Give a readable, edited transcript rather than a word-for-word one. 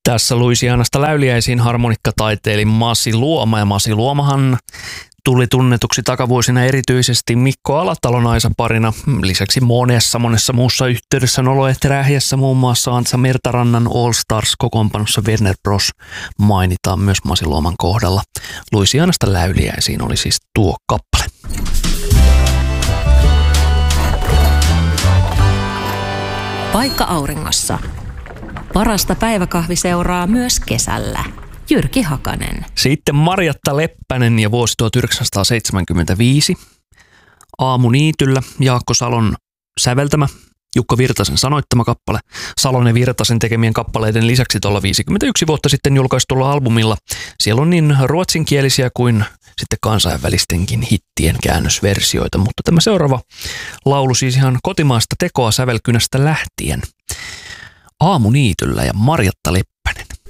Tässä Louisianasta Läyliäisiin harmonikkataiteili Masi Luoma, ja Masi Luomahan tuli tunnetuksi takavuosina erityisesti Mikko Alatalon Aisa-parina. Lisäksi monessa muussa yhteydessä Noloehti-rähjässä, muun muassa Antsa Mertarannan All Stars-kokoonpanossa Werner Bros mainitaan myös Masi Luoman kohdalla. Louisianasta Läyliäisiin oli siis tuo kappale. Paikka auringossa. Parasta päiväkahviseuraa myös kesällä. Jyrki Hakanen. Sitten Marjatta Leppänen ja vuosi 1975. Aamuniityllä Jaakko Salon säveltämä, Jukka Virtasen sanoittama kappale. Salon ja Virtasen tekemien kappaleiden lisäksi tuolla 51 vuotta sitten julkaistulla albumilla. Siellä on niin ruotsinkielisiä kuin sitten kansainvälistenkin hittien käännösversioita, mutta tämä seuraava laulu siis ihan kotimaasta tekoa sävelkynästä lähtien. Aamuniityllä ja Marjatta Leppänen.